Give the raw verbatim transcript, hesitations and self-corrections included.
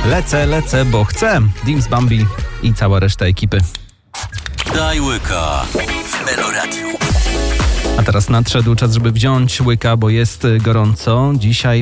Lecę, lecę, bo chcę. Dims, Bambi i cała reszta ekipy. Daj łyka w Meloradiu. A teraz nadszedł czas, żeby wziąć łyka, bo jest gorąco. Dzisiaj